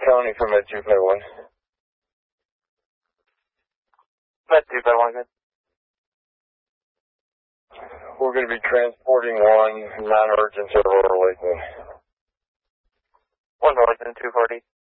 County for Med 251. Med 251, good. We're going to be transporting one non-urgent to Aurora Lakeland. One to Lakeland 240.